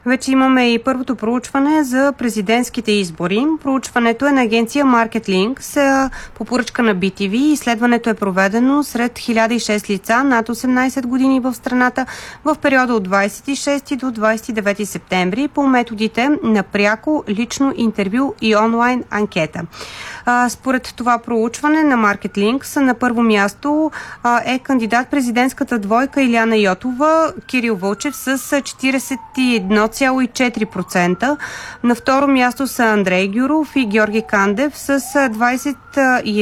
Вече имаме и първото проучване за президентските избори. Проучването е на агенция MarketLinks по поръчка на BTV. Изследването е проведено сред 1006 лица над 18 години в страната в периода от 26 до 29 септември по методите на пряко, лично интервю и онлайн анкета. Според това проучване на MarketLinks на първо място е кандидат президентската двойка Илияна Йотова, Кирил Вълчев с 41,4%. На второ място са Андрей Гюров и Георги Кандев с 21,5%.